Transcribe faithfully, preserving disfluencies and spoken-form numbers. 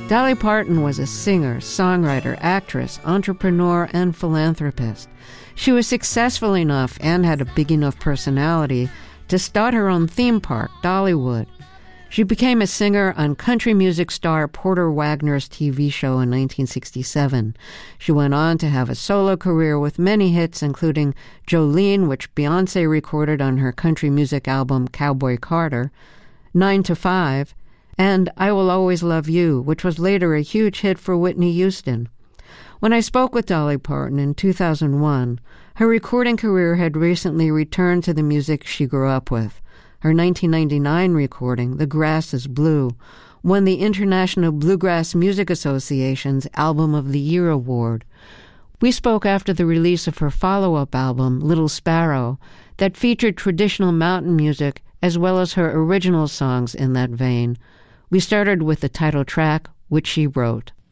Dolly Parton was a singer, songwriter, actress, entrepreneur, and philanthropist. She was successful enough and had a big enough personality to start her own theme park, Dollywood. She became a singer on country music star Porter Wagner's T V show in nineteen sixty-seven. She went on to have a solo career with many hits, including Jolene, which Beyoncé recorded on her country music album Cowboy Carter, Nine to Five, and I Will Always Love You, which was later a huge hit for Whitney Houston. When I spoke with Dolly Parton in two thousand one, her recording career had recently returned to the music she grew up with. Her nineteen ninety-nine recording, The Grass is Blue, won the International Bluegrass Music Association's Album of the Year award. We spoke after the release of her follow-up album, Little Sparrow, that featured traditional mountain music as well as her original songs in that vein. We started with the title track, which she wrote.